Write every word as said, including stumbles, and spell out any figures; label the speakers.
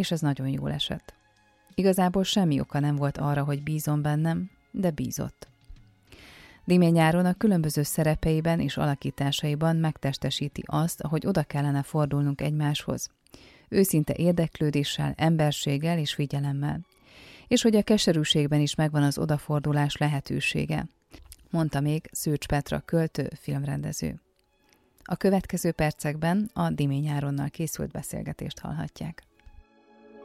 Speaker 1: és ez nagyon jól esett. Igazából semmi oka nem volt arra, hogy bízom bennem, de bízott. Dime nyáron a különböző szerepeiben és alakításaiban megtestesíti azt, ahogy oda kellene fordulnunk egymáshoz. Őszinte érdeklődéssel, emberséggel és figyelemmel. És hogy a keserűségben is megvan az odafordulás lehetősége, mondta még Szőcs Petra költő, filmrendező. A következő percekben a Dime nyáronnal készült beszélgetést hallhatják.